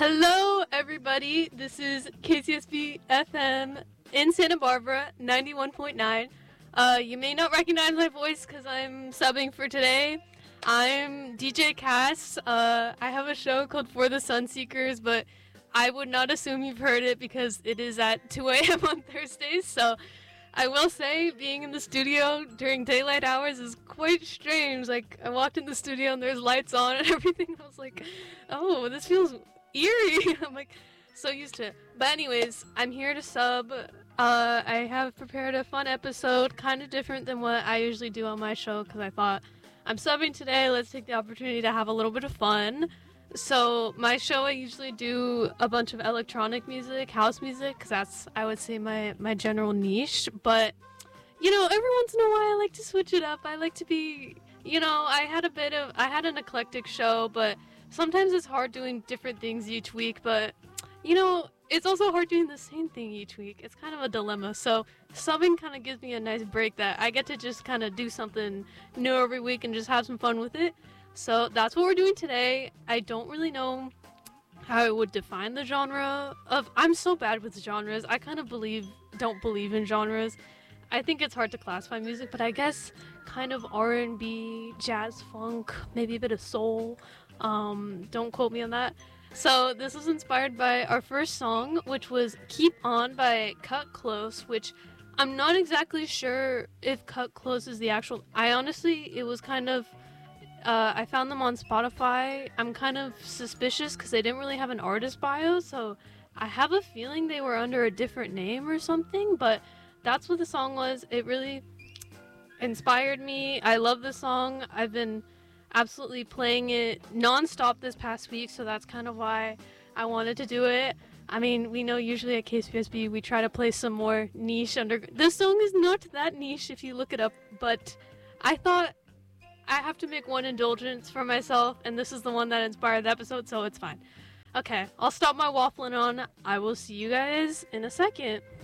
Hello, everybody. This is KCSB FM in Santa Barbara, 91.9. You may not recognize my voice because I'm subbing for today. I'm DJ Cass. I have a show called For the Sunseekers, but I would not assume you've heard it because it is at 2 a.m. on Thursdays. So I will say being in the studio during daylight hours is quite strange. Like, I walked in the studio and there's lights on and everything. I was like, oh, this feels eerie. I'm like so used to it. But anyways, I'm here to sub. I have prepared a fun episode, kind of different than what I usually do on my show because I thought I'm subbing today. Let's take the opportunity to have a little bit of fun. So my show, I usually do a bunch of electronic music, house music, because that's, I would say, my general niche. But, you know, every once in a while I like to switch it up. I like to be, you know, I had an eclectic show, but sometimes it's hard doing different things each week. But, you know, it's also hard doing the same thing each week. It's kind of a dilemma. So subbing kind of gives me a nice break that I get to just kind of do something new every week and just have some fun with it. So that's what we're doing today. I don't really know how I would define the genre of... I'm so bad with genres. I kind of don't believe in genres. I think it's hard to classify music, but I guess kind of R&B, jazz, funk, maybe a bit of soul. Don't quote me on that. So this was inspired by our first song, which was Keep On by Cut Close, which I'm not exactly sure if Cut Close is the actual... it was kind of... I found them on Spotify. I'm kind of suspicious because they didn't really have an artist bio, so I have a feeling they were under a different name or something, but that's what the song was. It really inspired me. I love the song. I've been absolutely playing it non-stop this past week, so that's kind of why I wanted to do it. I mean, we know usually at KCSB we try to play some more niche This song is not that niche if you look it up, but I thought I have to make one indulgence for myself, and this is the one that inspired the episode, so it's fine. Okay, I'll stop my waffling on. I will see you guys in a second.